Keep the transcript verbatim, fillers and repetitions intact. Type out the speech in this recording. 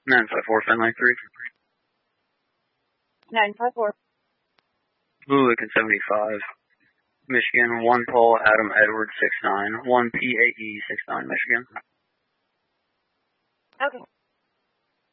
nine five four, Fenway three. nine five four. Blue Lincoln seventy-five. Michigan, one Paul Adam Edward six nine, one P A E six nine, Michigan. Okay.